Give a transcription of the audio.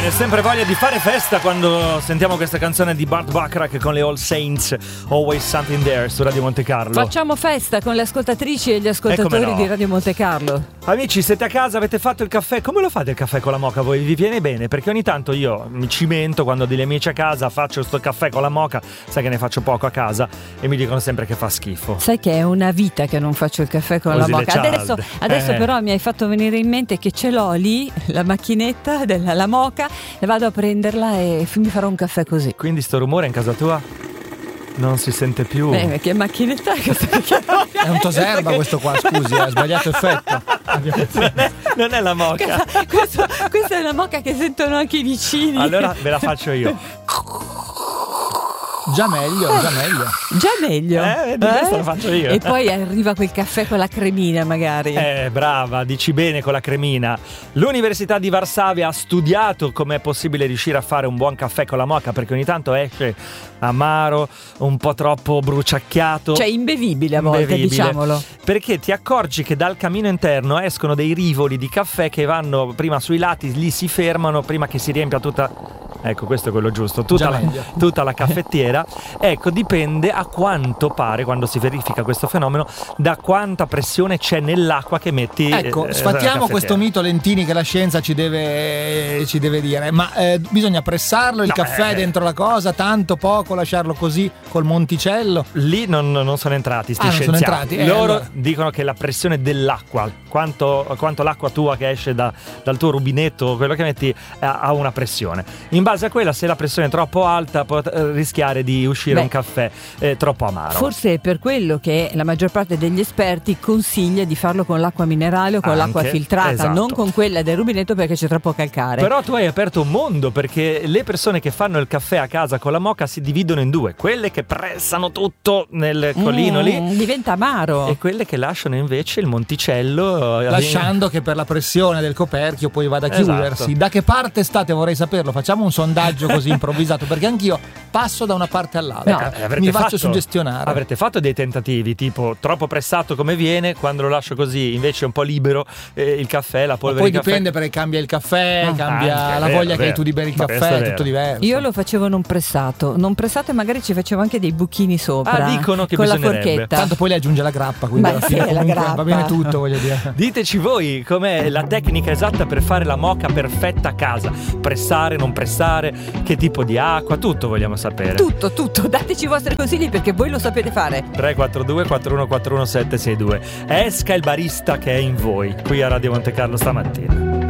Viene sempre voglia di fare festa quando sentiamo questa canzone di Burt Bacharach con le All Saints, Always Something There, su Radio Monte Carlo. Facciamo festa con le ascoltatrici e gli ascoltatori di Radio Monte Carlo. Amici, siete a casa, avete fatto il caffè? Come lo fate il caffè con la moka? Voi vi viene bene? Perché ogni tanto io mi cimento quando ho degli amici a casa, faccio sto caffè con la moka, sai che ne faccio poco a casa e mi dicono sempre che fa schifo. Sai che è una vita che non faccio il caffè con la moka. Adesso però mi hai fatto venire in mente che ce l'ho lì, la macchinetta della moka, e vado a prenderla e mi farò un caffè così. Quindi sto rumore in casa tua non si sente più. Che macchinetta è? È un toserba questo qua, scusi, ha sbagliato effetto. Non è la moka. Questa è la moka che sentono anche i vicini. Allora ve la faccio io. Già meglio. Questo lo faccio io. E poi arriva quel caffè con la cremina magari. Brava, dici bene, con la cremina. L'Università di Varsavia ha studiato come è possibile riuscire a fare un buon caffè con la moka, perché ogni tanto esce amaro, un po' troppo bruciacchiato, cioè imbevibile a volte, diciamolo, perché ti accorgi che dal camino interno escono dei rivoli di caffè che vanno prima sui lati, lì si fermano prima che si riempia tutta, ecco, questo è quello giusto, tutta la caffettiera. Ecco, dipende, a quanto pare, quando si verifica questo fenomeno, da quanta pressione c'è nell'acqua che metti. Ecco, sfattiamo questo mito, Lentini, che la scienza ci deve dire. Ma bisogna pressarlo il caffè dentro la cosa, tanto poco, lasciarlo così col monticello? Lì non sono entrati sti scienziati. Non sono entrati. Loro allora dicono che la pressione dell'acqua, quanto l'acqua tua che esce dal tuo rubinetto, quello che metti, ha una pressione. In base a quella, se la pressione è troppo alta, può rischiare di uscire un caffè troppo amaro. Forse è per quello che la maggior parte degli esperti consiglia di farlo con l'acqua minerale o con l'acqua filtrata, esatto, non con quella del rubinetto, perché c'è troppo calcare. Però tu hai aperto un mondo, perché le persone che fanno il caffè a casa con la moka si dividono in due: quelle che pressano tutto nel colino lì, diventa amaro, e quelle che lasciano invece il monticello, lasciando che per la pressione del coperchio poi vada a chiudersi. Esatto. Da che parte state? Vorrei saperlo. Facciamo un sondaggio così improvvisato, perché anch'io passo da una parte all'altra. Mi faccio suggestionare. Avrete fatto dei tentativi tipo troppo pressato come viene, quando lo lascio così invece un po' libero, il caffè, la polvere poi di caffè. Dipende, perché cambia il caffè, cambia la voglia che hai tu di bere il caffè, è tutto diverso. Io lo facevo non pressato e magari ci facevo anche dei buchini sopra. Dicono che con la bisognerebbe. forchetta. Tanto poi le aggiunge la grappa, quindi alla fine la grappa va bene tutto, voglio dire. Diteci voi com'è la tecnica esatta per fare la moka perfetta a casa. Pressare, non pressare, che tipo di acqua, tutto vogliamo sapere. Tutto, dateci i vostri consigli, perché voi lo sapete fare. 342 4141 762. Esca il barista che è in voi, qui a Radio Monte Carlo stamattina.